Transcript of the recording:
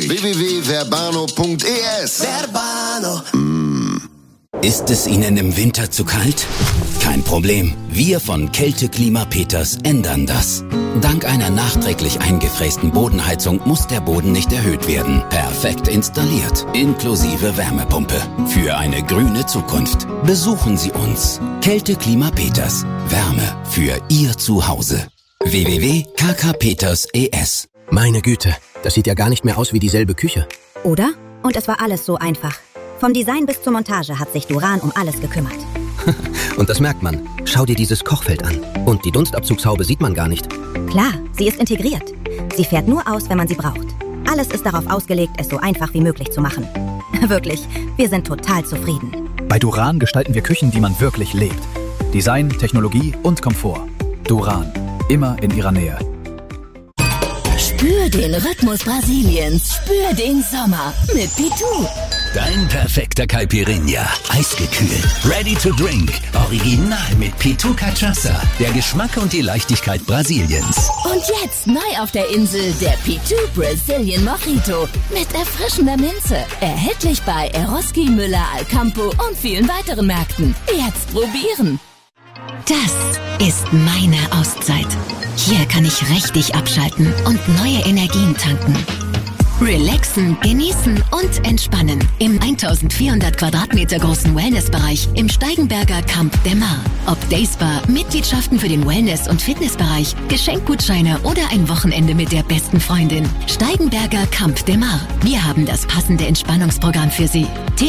durch. www.verbano.es. Verbano. Ist es Ihnen im Winter zu kalt? Kein Problem. Wir von Kälteklima Peters ändern das. Dank einer nachträglich eingefrästen Bodenheizung muss der Boden nicht erhöht werden. Perfekt installiert, inklusive Wärmepumpe. Für eine grüne Zukunft. Besuchen Sie uns. Kälteklima Peters. Wärme für Ihr Zuhause. www.kkpeters.es. Meine Güte, das sieht ja gar nicht mehr aus wie dieselbe Küche. Oder? Und es war alles so einfach. Vom Design bis zur Montage hat sich Duran um alles gekümmert. Und das merkt man. Schau dir dieses Kochfeld an. Und die Dunstabzugshaube sieht man gar nicht. Klar, sie ist integriert. Sie fährt nur aus, wenn man sie braucht. Alles ist darauf ausgelegt, es so einfach wie möglich zu machen. Wirklich, wir sind total zufrieden. Bei Duran gestalten wir Küchen, die man wirklich lebt. Design, Technologie und Komfort. Duran, immer in Ihrer Nähe. Spür den Rhythmus Brasiliens. Spür den Sommer mit Pitu. Dein perfekter Caipirinha. Eisgekühlt. Ready to drink. Original mit Pitu Cachaça. Der Geschmack und die Leichtigkeit Brasiliens. Und jetzt neu auf der Insel der Pitu Brazilian Mojito. Mit erfrischender Minze. Erhältlich bei Eroski, Müller, Alcampo und vielen weiteren Märkten. Jetzt probieren. Das ist meine Auszeit. Hier kann ich richtig abschalten und neue Energien tanken. Relaxen, genießen und entspannen im 1400 Quadratmeter großen Wellnessbereich im Steigenberger Camp de Mar. Ob Dayspa, Mitgliedschaften für den Wellness- und Fitnessbereich, Geschenkgutscheine oder ein Wochenende mit der besten Freundin. Steigenberger Camp de Mar. Wir haben das passende Entspannungsprogramm für Sie.